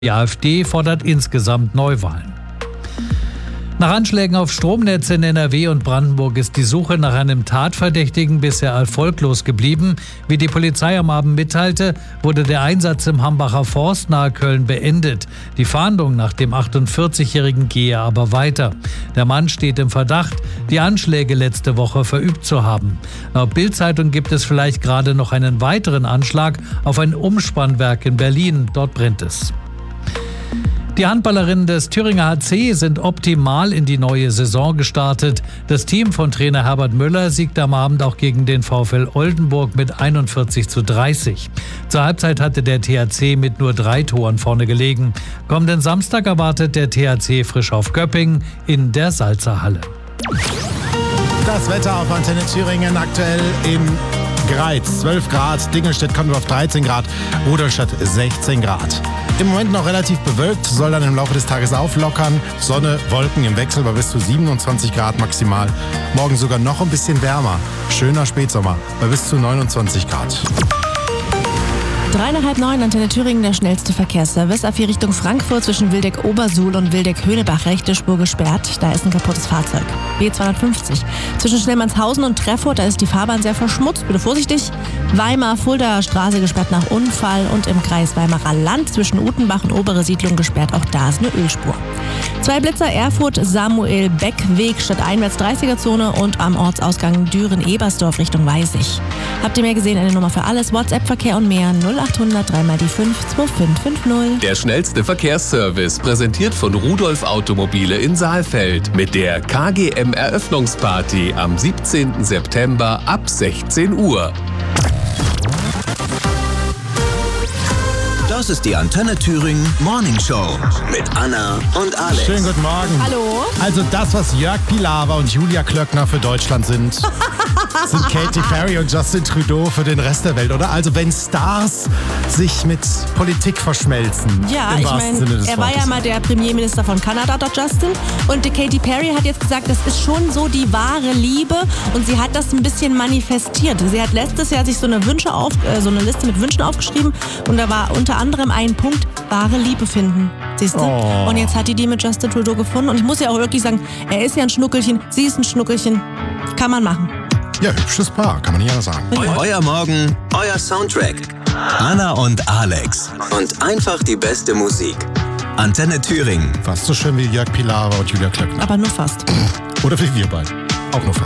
Die AfD fordert insgesamt Neuwahlen. Nach Anschlägen auf Stromnetze in NRW und Brandenburg ist die Suche nach einem Tatverdächtigen bisher erfolglos geblieben. Wie die Polizei am Abend mitteilte, wurde der Einsatz im Hambacher Forst nahe Köln beendet. Die Fahndung nach dem 48-Jährigen gehe aber weiter. Der Mann steht im Verdacht, die Anschläge letzte Woche verübt zu haben. Laut Bild-Zeitung gibt es vielleicht gerade noch einen weiteren Anschlag auf ein Umspannwerk in Berlin. Dort brennt es. Die Handballerinnen des Thüringer HC sind optimal in die neue Saison gestartet. Das Team von Trainer Herbert Müller siegte am Abend auch gegen den VfL Oldenburg mit 41:30. Zur Halbzeit hatte der THC mit nur 3 Toren vorne gelegen. Kommenden Samstag erwartet der THC frisch auf Göppingen in der Salzerhalle. Das Wetter auf Antenne Thüringen aktuell im Greiz 12 Grad, Dingelstedt kommt auf 13 Grad, Rudolstadt 16 Grad. Im Moment noch relativ bewölkt, soll dann im Laufe des Tages auflockern. Sonne, Wolken im Wechsel bei bis zu 27 Grad maximal. Morgen sogar noch ein bisschen wärmer. Schöner Spätsommer bei bis zu 29 Grad. 8:30, Antenne Thüringen, der schnellste Verkehrsservice. A4 Richtung Frankfurt zwischen Wildeck-Obersuhl und Wildeck-Höhnebach, rechte Spur gesperrt. Da ist ein kaputtes Fahrzeug. B250. Zwischen Schnellmannshausen und Treffurt, da ist die Fahrbahn sehr verschmutzt. Bitte vorsichtig. Weimar-Fuldaer Straße gesperrt nach Unfall und im Kreis Weimarer Land zwischen Utenbach und Obere Siedlung gesperrt. Auch da ist eine Ölspur. 2 Blitzer, Erfurt, Samuel-Beck-Weg statt einwärts 30er-Zone und am Ortsausgang Düren-Ebersdorf Richtung Weißig. Habt ihr mehr gesehen? Eine Nummer für alles. WhatsApp-Verkehr und mehr 0800 3x5 2550. Der schnellste Verkehrsservice, präsentiert von Rudolf Automobile in Saalfeld mit der KGM Eröffnungsparty am 17. September ab 16 Uhr. Das ist die Antenne Thüringen Morning Show mit Anna und Alex. Schönen guten Morgen. Hallo. Also das, was Jörg Pilawa und Julia Klöckner für Deutschland sind Katy Perry und Justin Trudeau für den Rest der Welt, oder? Also wenn Stars sich mit Politik verschmelzen. Ja, im ich wahrsten Sinne meine, des er war Wortes. ja mal der Premierminister von Kanada, der Justin. Und die Katy Perry hat jetzt gesagt, das ist schon so die wahre Liebe. Und sie hat das ein bisschen manifestiert. Sie hat letztes Jahr sich so eine Liste mit Wünschen aufgeschrieben. Und da war unter anderem ein Punkt, wahre Liebe finden. Siehst du? Oh. Und jetzt hat die mit Justin Trudeau gefunden. Und ich muss ja auch wirklich sagen, er ist ja ein Schnuckelchen, sie ist ein Schnuckelchen. Kann man machen. Ja, hübsches Paar, kann man nicht anders sagen. Euer Morgen, euer Soundtrack. Anna und Alex. Und einfach die beste Musik. Antenne Thüringen. Fast so schön wie Jörg Pilawa und Julia Klöckner. Aber nur fast. Oder wie wir beide. Auch nur fast.